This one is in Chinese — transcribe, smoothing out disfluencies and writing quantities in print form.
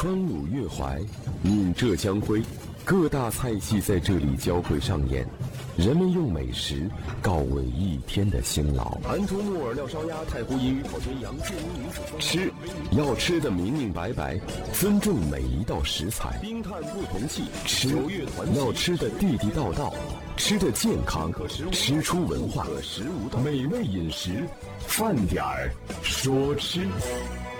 川鲁粤淮，闽浙江徽，各大菜系在这里交汇上演。人们用美食告慰一天的辛劳。安图木耳料烧鸭，太湖银鱼烤全羊，建宁女子双吃要吃得明明白白，尊重每一道食材。冰炭不同气，吃要吃得地地道道，吃得健康，吃出文化。美味饮食，饭点儿说吃。